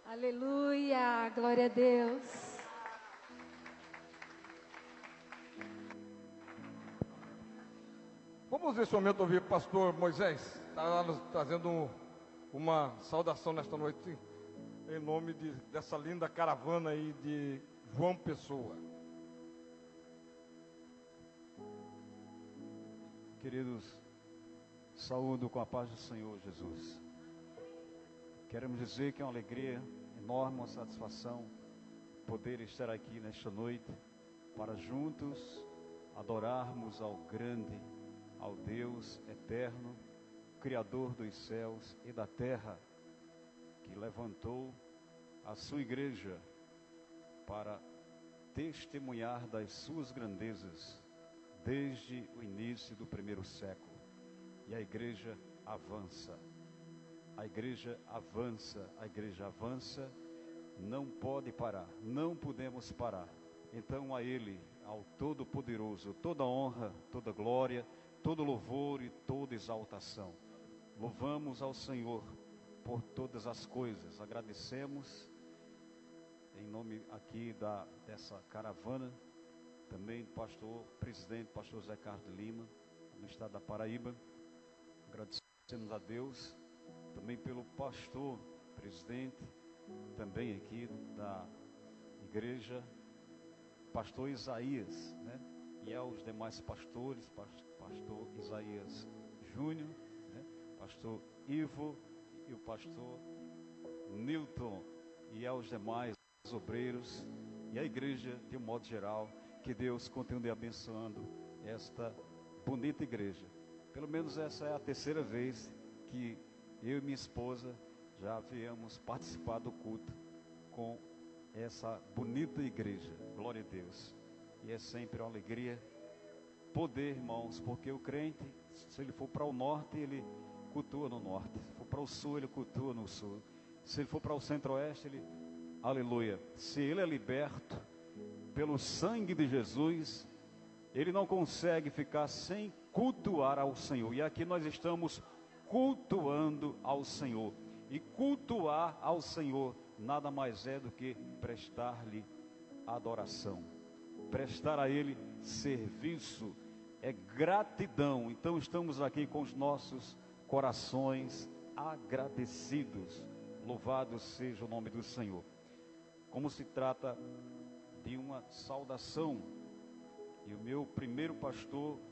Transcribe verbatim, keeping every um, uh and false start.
Aleluia, glória a Deus. Vamos nesse momento ouvir o pastor Moisés, está lá nos trazendo uma saudação nesta noite, em nome de, dessa linda caravana aí de João Pessoa. Queridos, saúdo com a paz do Senhor Jesus. Queremos dizer que é uma alegria enorme, uma satisfação poder estar aqui nesta noite para juntos adorarmos ao grande, ao Deus eterno, Criador dos céus e da terra, que levantou a sua igreja para testemunhar das suas grandezas desde o início do primeiro século. E a igreja avança. A igreja avança, a igreja avança, não pode parar, não podemos parar. Então a Ele, ao Todo-Poderoso, toda honra, toda glória, todo louvor e toda exaltação. Louvamos ao Senhor por todas as coisas, agradecemos em nome aqui da, dessa caravana, também do pastor, presidente, pastor Zé Carlos Lima, no estado da Paraíba. Agradecemos a Deus também pelo pastor, presidente, também aqui da igreja, pastor Isaías, né? E aos demais pastores, pastor Isaías Júnior, né? Pastor Ivo e o pastor Newton, e aos demais obreiros e a igreja de um modo geral. Que Deus continue abençoando esta bonita igreja. Pelo menos essa é a terceira vez que eu e minha esposa já viemos participar do culto com essa bonita igreja. Glória a Deus. E é sempre uma alegria poder, irmãos, porque o crente, se ele for para o norte, ele cultua no norte. Se for para o sul, ele cultua no sul. Se ele for para o centro-oeste, ele, aleluia. Se ele é liberto pelo sangue de Jesus, ele não consegue ficar sem cultuar ao Senhor. E aqui nós estamos cultuando ao Senhor. E cultuar ao Senhor nada mais é do que prestar-lhe adoração. Prestar a Ele serviço é gratidão. Então estamos aqui com os nossos corações agradecidos. Louvado seja o nome do Senhor. Como se trata de uma saudação, e o meu primeiro pastor